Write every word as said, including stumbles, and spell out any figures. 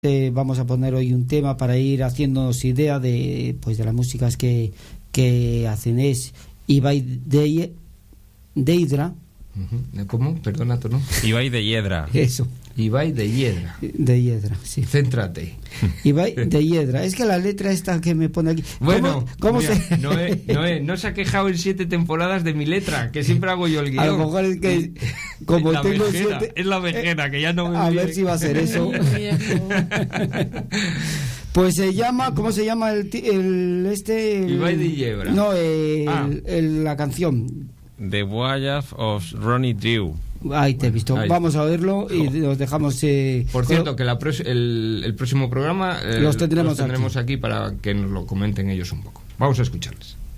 Eh, vamos a poner hoy un tema para ir haciéndonos idea de pues de las músicas que, que hacen. Es Ibai de Deidra. Uh-huh. ¿Cómo? Perdona tú, ¿no? Ibai de Hiedra. Eso. Ibai de Hiedra. De Hiedra, sí. Céntrate. Ibai de Hiedra. Es que la letra esta que me pone aquí. Bueno, ¿cómo, cómo mira, se...? Noé, Noé, no se ha quejado en siete temporadas de mi letra, que siempre hago yo el guión. A lo mejor es que como la tengo vejera, siete... es la vejera, que ya no me A viene. ver si va a ser eso. Pues se llama, ¿cómo se llama el, el este? El, Ibai de Hiedra. No, el, Ah. el, la canción. The Voyage of Ronnie Drew. Ahí te he visto. ahí. Vamos a oírlo y nos dejamos. Eh, Por cierto, que la pros- el, el próximo programa eh, Los tendremos los tendremos aquí. aquí para que nos lo comenten ellos un poco. Vamos a escucharles.